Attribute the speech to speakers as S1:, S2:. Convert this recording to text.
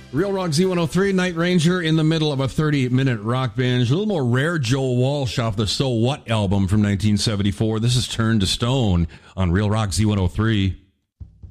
S1: Real Rock Z103, Night Ranger in the middle of a 30-minute rock binge. A little more rare Joe Walsh off the So What album from 1974. This is Turn to Stone on Real Rock Z103.